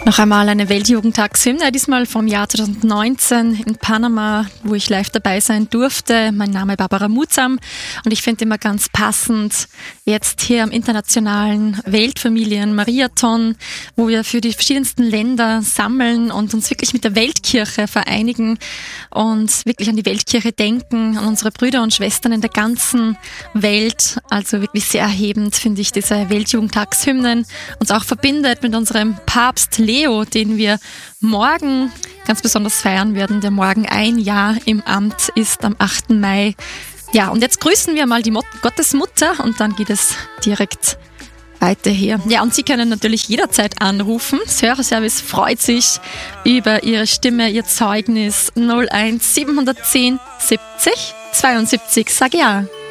Noch einmal eine Weltjugendtagshymne, diesmal vom Jahr 2019 in Panama, wo ich live dabei sein durfte. Mein Name ist Barbara Mutsam und ich finde immer ganz passend, jetzt hier am internationalen Weltfamilien-Mariathon, wo wir für die verschiedensten Länder sammeln und uns wirklich mit der Weltkirche vereinigen und wirklich an die Weltkirche denken, an unsere Brüder und Schwestern in der ganzen Welt. Also wirklich sehr erhebend finde ich diese Weltjugendtagshymnen, uns auch verbindet mit unserem Papst Leo, den wir morgen ganz besonders feiern werden, der morgen ein Jahr im Amt ist, am 8. Mai. Ja, und jetzt grüßen wir mal die Gottesmutter und dann geht es direkt weiter hier. Ja, und Sie können natürlich jederzeit anrufen. Das Hörerservice freut sich über Ihre Stimme, Ihr Zeugnis 01 710 70 72. Sag ja.